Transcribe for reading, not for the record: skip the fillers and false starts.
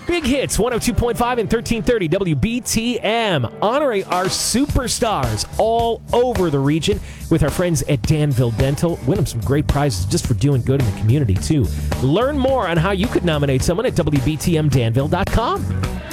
Big Hits, 102.5 and 1330 WBTM, honoring our superstars all over the region with our friends at Danville Dental. Win them some great prizes just for doing good in the community, too. Learn more on how you could nominate someone at WBTMDanville.com.